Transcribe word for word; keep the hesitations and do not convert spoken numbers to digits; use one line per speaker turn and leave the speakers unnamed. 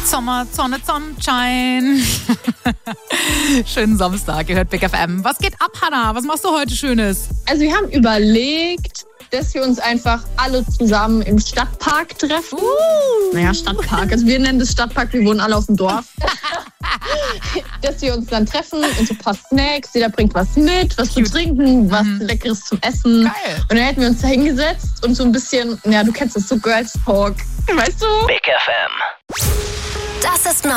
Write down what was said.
Sommer, Sonne, Sonnenschein. Schönen Samstag, ihr hört Big F M. Was geht ab, Hannah? Was machst du heute Schönes?
Also wir haben überlegt, dass wir uns einfach alle zusammen im Stadtpark treffen.
Uh.
Naja, Stadtpark. Also wir nennen das Stadtpark, wir wohnen alle auf dem Dorf. Dass wir uns dann treffen und so ein paar Snacks, jeder bringt was mit, was zu trinken, was mhm. Leckeres zum Essen.
Geil.
Und dann hätten wir uns da hingesetzt und so ein bisschen, ja, du kennst das, so Girls Talk. Weißt du?
Big F M.
Das ist neu.